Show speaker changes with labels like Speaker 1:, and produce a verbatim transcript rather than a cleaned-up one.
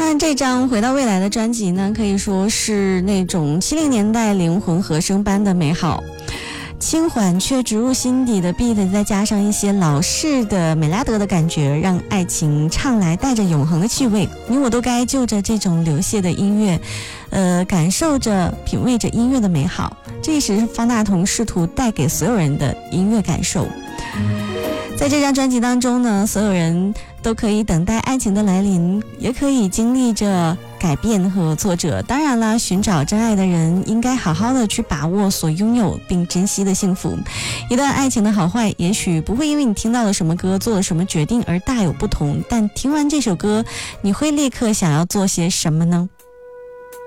Speaker 1: 然这张回到未来的专辑呢，可以说是那种七零年代灵魂和声般的美好，轻缓却植入心底的 beat， 再加上一些老式的美拉德的感觉，让爱情唱来带着永恒的气味。你我都该就着这种流泻的音乐呃，感受着品味着音乐的美好，这也是方大同试图带给所有人的音乐感受。在这张专辑当中呢，所有人都可以等待爱情的来临，也可以经历着改变和挫折。当然了，寻找真爱的人应该好好的去把握所拥有并珍惜的幸福。一段爱情的好坏也许不会因为你听到了什么歌做了什么决定而大有不同，但听完这首歌你会立刻想要做些什么呢？